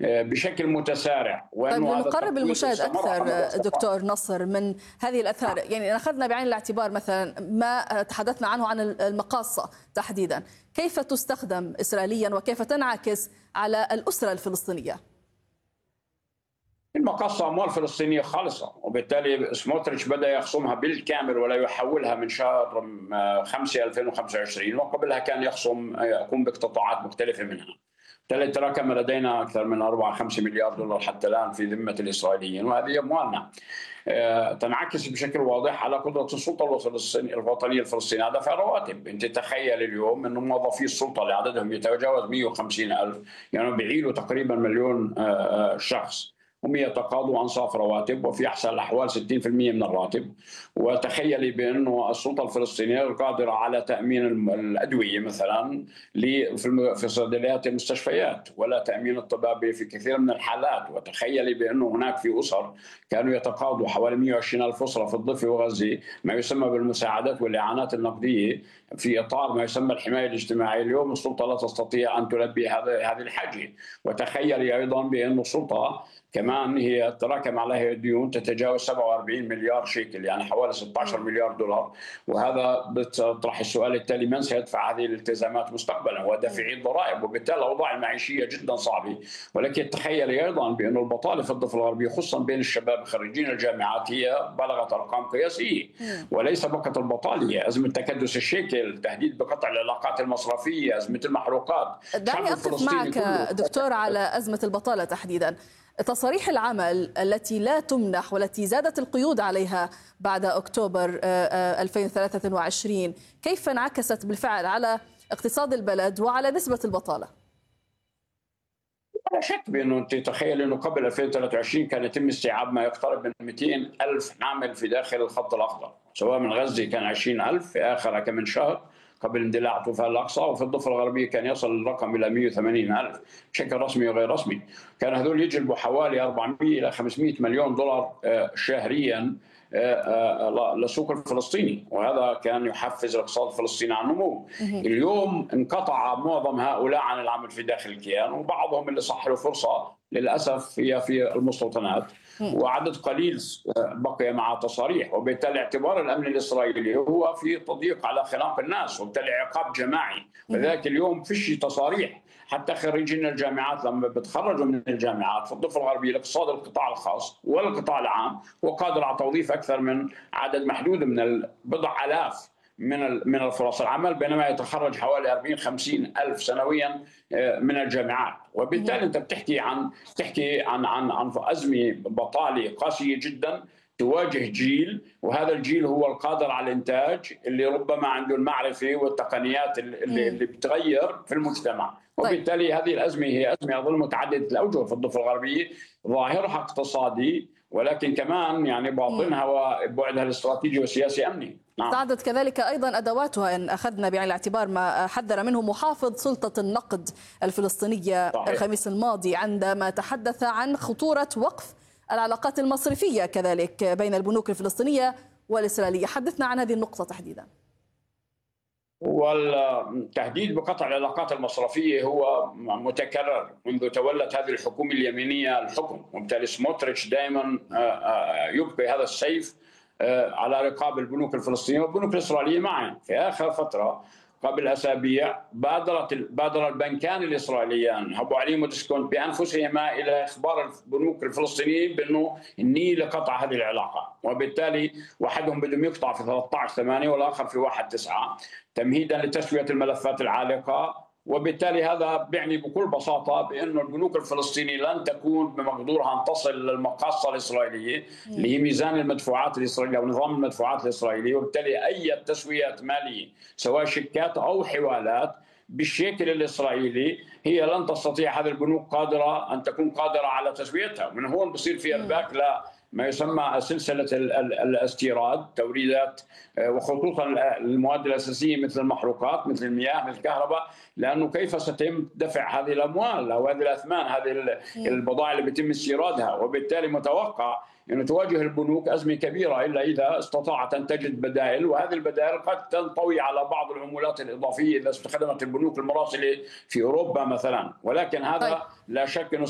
بشكل متسارع. طيب لنقرب المشاهد أكثر دكتور نصر من هذه الأثار، يعني أخذنا بعين الاعتبار مثلا ما تحدثنا عنه عن المقاصة تحديدا، كيف تستخدم إسرائيليا وكيف تنعكس على الأسرة الفلسطينية؟ المقاصة أموال فلسطينية خالصة، وبالتالي سموتريتش بدأ يخصمها بالكامل ولا يحولها من شهر 5 2025، وقبلها كان يقوم باقتطاعات مختلفة منها. بالتالي تراكم لدينا أكثر من 4-5 مليار دولار حتى الآن في ذمة الإسرائيليين، وهذه أموالنا تنعكس بشكل واضح على قدرة السلطة الوطنية الفلسطينية على دفع رواتب. أنت تخيل اليوم أن موظفي السلطة اللي عددهم يتجاوز 150,000، يعني بيعيلوا تقريبا 1,000,000 شخص، هم يتقاضوا أنصاف رواتب وفي أحسن الأحوال 60% من الراتب. وتخيلي بأنه السلطة الفلسطينية قادرة على تأمين الأدوية مثلا في صيدليات المستشفيات ولا تأمين الطبابة في كثير من الحالات. وتخيلي بأنه هناك في أسر كانوا يتقاضوا حوالي 120,000 أسرة في الضفة وغزة ما يسمى بالمساعدات والإعانات النقدية في إطار ما يسمى الحماية الاجتماعية. اليوم السلطة لا تستطيع أن تلبي هذه الحاجة. وتخيلي أيضا بأن السلطة كمان هي تراكم عليها ديون تتجاوز 47 مليار شيكل، يعني حوالي 16 مليار دولار. وهذا بيطرح السؤال التالي: من سيدفع هذه الالتزامات مستقبلا؟ ودافعي الضرائب. وبالتالي الأوضاع المعيشية جدا صعبة. ولكن تخيلي أيضا بأن البطالة في الضفة الغربية خصوصا بين الشباب خريجين الجامعات هي بلغت أرقام قياسية. وليس فقط البطالة، هي أزمة تكدس الشيكل، تهديد بقطع العلاقات المصرفية، أزمة المحروقات. دعني أقف معك دكتور على أزمة البطالة تحديدا. تصاريح العمل التي لا تمنح والتي زادت القيود عليها بعد أكتوبر 2023 كيف انعكست بالفعل على اقتصاد البلد وعلى نسبة البطالة؟ لا شك بأنه أنت تخيل أنه قبل 2023 كان يتم استيعاب ما يقترب من 200,000 عامل في داخل الخط الأخضر، سواء من غزة كان 20,000 في آخر كم من شهر قبل اندلاع طوفان الأقصى، وفي الضفة الغربية كان يصل الرقم إلى 180,000 بشكل رسمي وغير رسمي. كان هذول يجلبوا حوالي 400 إلى 500 مليون دولار شهريا للسوق الفلسطيني، وهذا كان يحفز الاقتصاد الفلسطيني على النمو. اليوم انقطع معظم هؤلاء عن العمل في داخل الكيان، وبعضهم اللي صح له فرصة للأسف هي في المستوطنات، وعدد قليل بقي مع تصاريح. وبالتالي اعتبار الأمن الإسرائيلي هو في تضييق على خناق الناس وبالتالي عقاب جماعي. ولذلك اليوم فيش تصاريح. حتى خريجين الجامعات لما بتخرجوا من الجامعات في الضفة الغربية الاقتصاد القطاع الخاص والقطاع العام وقادر على توظيف أكثر من عدد محدود من البضع آلاف من الفرص العمل، بينما يتخرج حوالي 40-50 ألف سنويا من الجامعات. وبالتالي أنت بتحكي عن أزمة بطالة قاسية جدا تواجه جيل، وهذا الجيل هو القادر على الإنتاج اللي ربما عنده المعرفة والتقنيات اللي بتغير في المجتمع. وبالتالي هذه الأزمة هي أزمة أظن متعددة الأوجه في الضفة الغربية، ظاهرها اقتصادي ولكن كمان يعني باطنها وبعدها الاستراتيجي والسياسي أمني. تعدد كذلك أيضا أدواتها إن أخذنا بعين الاعتبار ما حذر منه محافظ سلطة النقد الفلسطينية الخميس الماضي عندما تحدث عن خطورة وقف العلاقات المصرفية كذلك بين البنوك الفلسطينية والإسرائيلية. حدثنا عن هذه النقطة تحديدا. والتهديد بقطع العلاقات المصرفية هو متكرر منذ تولت هذه الحكومة اليمينية الحكم، وبالتالي سموتريتش دائما يبقي هذا السيف على رقاب البنوك الفلسطينية والبنوك الإسرائيلية معا. في آخر فترة قبل أسابيع بادر البنكان الإسرائيليان أبو عليم وديسكونت بأنفسهما إلى إخبار البنوك الفلسطينيين بأنه النية لقطع هذه العلاقة، وبالتالي واحدهم بدهم يقطع في 13/8 والآخر في 1/9 تمهيدا لتسوية الملفات العالقة. وبالتالي هذا بيعني بكل بساطة بأن البنوك الفلسطينية لن تكون بمقدورها أن تصل للمقاصة الإسرائيلية اللي هي ميزان المدفوعات الإسرائيلية أو نظام المدفوعات الإسرائيلي. وبالتالي أي تسويات مالية سواء شيكات أو حوالات بالشكل الإسرائيلي هي لن تستطيع هذه البنوك قادرة أن تكون قادرة على تسويتها. من هون بصير في إرباك ما يسمى سلسلة الاستيراد، توريدات وخصوصا المواد الأساسية مثل المحروقات مثل المياه مثل الكهرباء، لأنه كيف سيتم دفع هذه الأموال أو هذه الأثمان هذه البضائع اللي بيتم استيرادها. وبالتالي متوقع أن تواجه البنوك أزمة كبيرة إلا إذا استطاعت أن تجد بدائل، وهذه البدائل قد تنطوي على بعض العمولات الإضافية إذا استخدمت البنوك المراسلة في أوروبا مثلا. ولكن هذا لا شك أنه